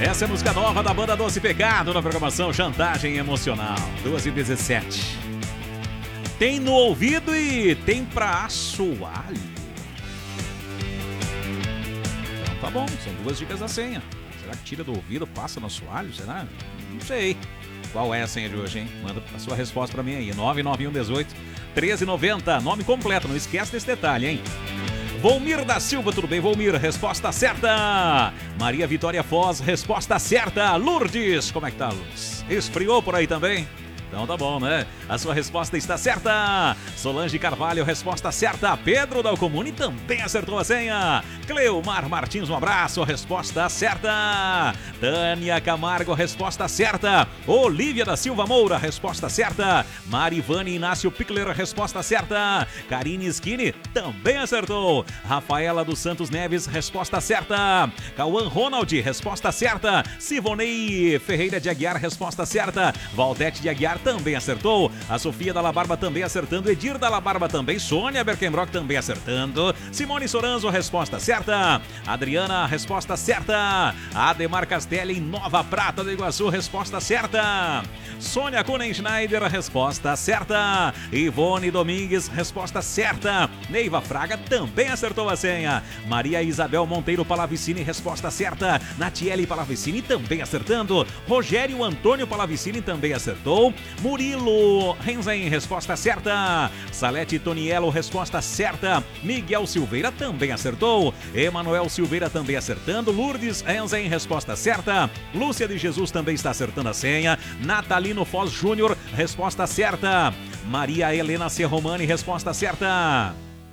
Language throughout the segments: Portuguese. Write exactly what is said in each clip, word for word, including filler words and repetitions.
Essa é a música nova da banda Doce Pecado na programação Chantagem Emocional, duas e dezessete. Tem no ouvido e tem pra assoalho. Então tá bom, são duas dicas da senha. Será que tira do ouvido, passa no assoalho? Será? Não sei. Qual é a senha de hoje, hein? Manda a sua resposta pra mim aí. nove nove um um oito, treze noventa. Nome completo, não esquece desse detalhe, hein? Volmir da Silva, tudo bem, Volmir? Resposta certa. Maria Vitória Foz, resposta certa. Lourdes, como é que tá, Lourdes? Esfriou por aí também? Então tá bom, né? A sua resposta está certa. Solange Carvalho, resposta certa. Pedro Dalcomune também acertou a senha. Cleomar Martins, um abraço, resposta certa. Tânia Camargo, resposta certa. Olívia da Silva Moura, resposta certa. Marivane Inácio Pickler, resposta certa. Karine Skinny também acertou. Rafaela dos Santos Neves, resposta certa. Cauã Ronald, resposta certa. Sivonei Ferreira de Aguiar, resposta certa. Valdete de Aguiar também acertou. A Sofia Dalla Barba também acertando. Edir Dalla Barba também. Sônia Berkenbrock também acertando. Simone Soranzo, resposta certa. Adriana, resposta certa. Ademar Castelli, Nova Prata do Iguaçu, resposta certa. Sônia Kunen Schneider, resposta certa. Ivone Domingues, resposta certa. Neiva Fraga também acertou a senha. Maria Isabel Monteiro Palavicini, resposta certa. Natiele Palavicini também acertando. Rogério Antônio Palavicini também acertou. Murilo Renzen, resposta certa. Salete Toniello, resposta certa. Miguel Silveira também acertou. Emanuel Silveira também acertando. Lourdes Renzen, resposta certa. Lúcia de Jesus também está acertando a senha. Natalino Foz Júnior, resposta certa. Maria Helena Serromani, resposta certa.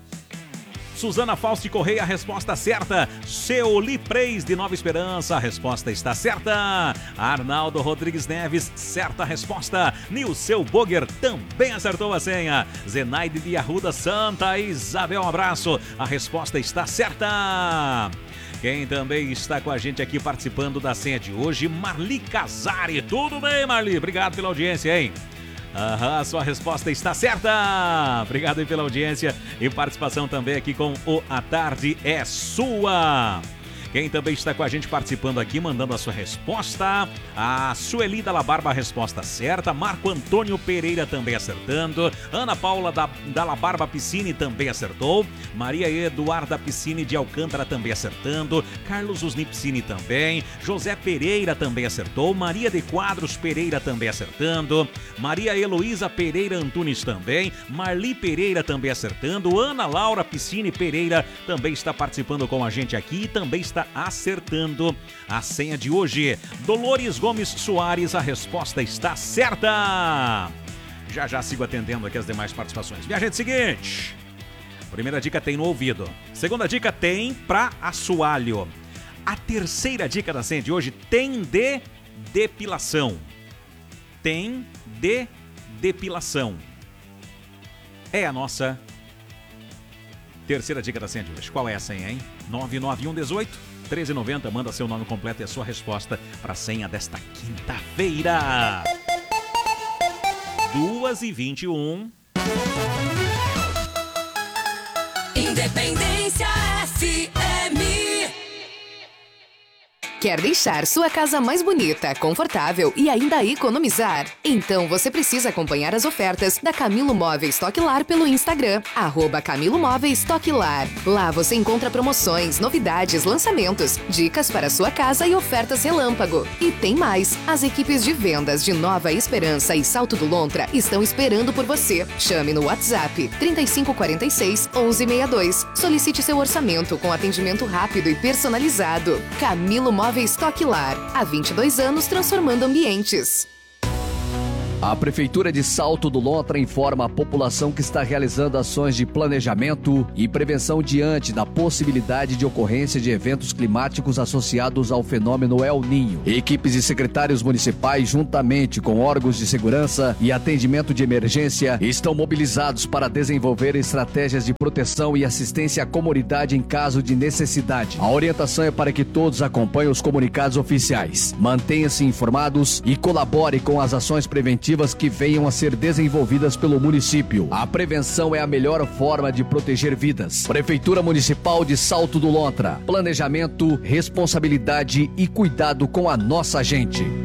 Suzana Fausti Correia, resposta certa. Seoli Preis de Nova Esperança, a resposta está certa. Arnaldo Rodrigues Neves, certa resposta. Nilceu Boger também acertou a senha. Zenaide de Arruda Santa Isabel, um abraço, a resposta está certa. Quem também está com a gente aqui participando da senha de hoje, Marli Casari. Tudo bem, Marli? Obrigado pela audiência, hein? Aham, sua resposta está certa. Obrigado aí pela audiência e participação também aqui com o A Tarde é Sua. Quem também está com a gente participando aqui, mandando a sua resposta, a Sueli Dalla Barba, a resposta certa. Marco Antônio Pereira também acertando. Ana Paula da, Dalla Barba Piscine também acertou. Maria Eduarda Piscine de Alcântara também acertando. Carlos Usni Piscine também. José Pereira também acertou. Maria de Quadros Pereira também acertando. Maria Heloísa Pereira Antunes também. Marli Pereira também acertando. Ana Laura Piscine Pereira também está participando com a gente aqui e também está acertando a senha de hoje. Dolores Gomes Soares, a resposta está certa. Já já sigo atendendo aqui as demais participações. Viajante, seguinte. Primeira dica tem no ouvido. Segunda dica tem pra assoalho. A terceira dica da senha de hoje tem de depilação. Tem de depilação. É a nossa terceira dica da senha de hoje. Qual é a senha, hein? nove nove um um oito, treze noventa, manda seu nome completo e a sua resposta para a senha desta quinta-feira. duas e vinte e um. Independência F M. Quer deixar sua casa mais bonita, confortável e ainda economizar? Então você precisa acompanhar as ofertas da Camilo Móveis Toque Lar pelo Instagram, arroba Camilo Móveis Toque Lar. Lá você encontra promoções, novidades, lançamentos, dicas para sua casa e ofertas relâmpago. E tem mais! As equipes de vendas de Nova Esperança e Salto do Lontra estão esperando por você. Chame no WhatsApp trinta e cinco quarenta e seis, onze sessenta e dois. Solicite seu orçamento com atendimento rápido e personalizado. Camilo Móveis Toque Lar, há vinte e dois anos transformando ambientes. A Prefeitura de Salto do Lontra informa a população que está realizando ações de planejamento e prevenção diante da possibilidade de ocorrência de eventos climáticos associados ao fenômeno El Ninho. Equipes e secretários municipais, juntamente com órgãos de segurança e atendimento de emergência, estão mobilizados para desenvolver estratégias de proteção e assistência à comunidade em caso de necessidade. A orientação é para que todos acompanhem os comunicados oficiais, mantenham-se informados e colaborem com as ações preventivas iniciativas que venham a ser desenvolvidas pelo município. A prevenção é a melhor forma de proteger vidas. Prefeitura Municipal de Salto do Lontra. Planejamento, responsabilidade e cuidado com a nossa gente.